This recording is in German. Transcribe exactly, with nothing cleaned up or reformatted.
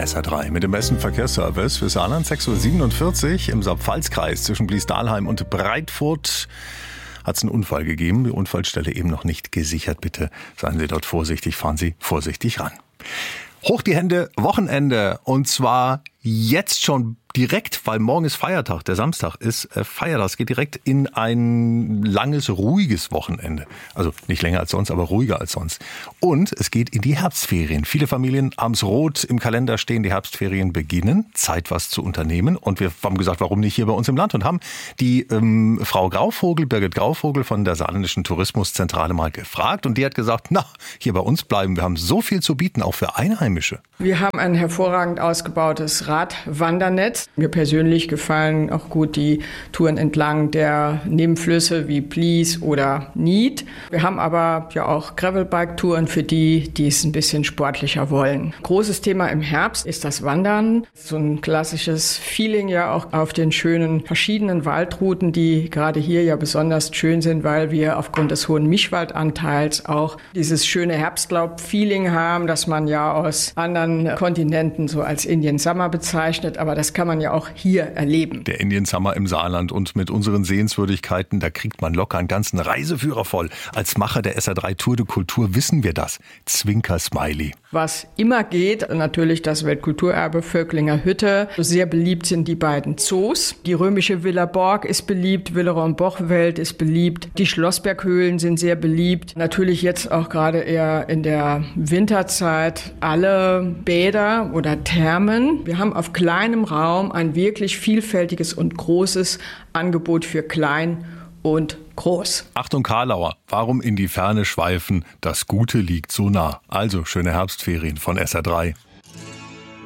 S R drei mit dem besten Verkehrsservice für Saarland. sechs Uhr siebenundvierzig im Saar-Pfalz-Kreis zwischen Bliesdahlheim und Breitfurt hat es einen Unfall gegeben. Die Unfallstelle eben noch nicht gesichert. Bitte seien Sie dort vorsichtig, fahren Sie vorsichtig ran. Hoch die Hände, Wochenende, und zwar jetzt schon direkt, weil morgen ist Feiertag, der Samstag ist äh, Feiertag. Es geht direkt in ein langes, ruhiges Wochenende. Also nicht länger als sonst, aber ruhiger als sonst. Und es geht in die Herbstferien. Viele Familien haben es rot im Kalender stehen, die Herbstferien beginnen. Zeit, was zu unternehmen. Und wir haben gesagt, warum nicht hier bei uns im Land? Und haben die ähm, Frau Grauvogel, Birgit Grauvogel von der Saarländischen Tourismuszentrale mal gefragt. Und die hat gesagt, na, hier bei uns bleiben. Wir haben so viel zu bieten, auch für Einheimische. Wir haben ein hervorragend ausgebautes Radwandernetz. Mir persönlich gefallen auch gut die Touren entlang der Nebenflüsse wie Blies oder Nied. Wir haben aber ja auch Gravelbike-Touren für die, die es ein bisschen sportlicher wollen. Großes Thema im Herbst ist das Wandern. So ein klassisches Feeling ja auch auf den schönen verschiedenen Waldrouten, die gerade hier ja besonders schön sind, weil wir aufgrund des hohen Mischwaldanteils auch dieses schöne Herbstlaub-Feeling haben, das man ja aus anderen Kontinenten so als Indian Summer bezeichnet. Aber das kann man ja auch hier erleben. Der Indian Summer im Saarland, und mit unseren Sehenswürdigkeiten, da kriegt man locker einen ganzen Reiseführer voll. Als Macher der S R drei Tour de Kultur wissen wir das. Zwinker-Smiley. Was immer geht, natürlich das Weltkulturerbe Völklinger Hütte. Sehr beliebt sind die beiden Zoos. Die römische Villa Borg ist beliebt, Willeron-Boch-Welt ist beliebt. Die Schlossberghöhlen sind sehr beliebt. Natürlich jetzt auch gerade eher in der Winterzeit alle Bäder oder Thermen. Wir haben auf kleinem Raum ein wirklich vielfältiges und großes Angebot für klein und groß. Achtung Karlauer, warum in die Ferne schweifen? Das Gute liegt so nah. Also schöne Herbstferien von S R drei.